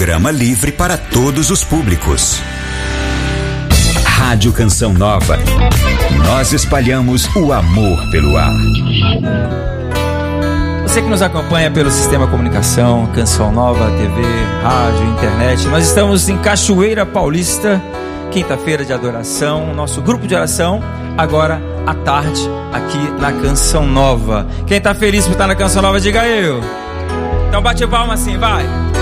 programa livre para todos os públicos. Rádio Canção Nova. Nós espalhamos o amor pelo ar. Você que nos acompanha pelo Sistema Comunicação, Canção Nova, TV, rádio, internet. Nós estamos em Cachoeira Paulista, quinta-feira de adoração, nosso grupo de oração, agora à tarde, aqui na Canção Nova. Quem está feliz por estar na Canção Nova, diga eu. Então bate palma assim, vai.